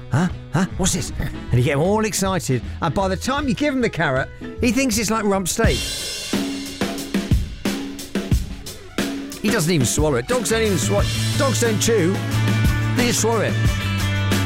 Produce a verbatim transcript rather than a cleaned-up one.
huh, huh, what's this? And you get him all excited, and by the time you give him the carrot, he thinks it's like rump steak. He doesn't even swallow it. Dogs don't even swallow. Dogs don't chew. They just swallow it.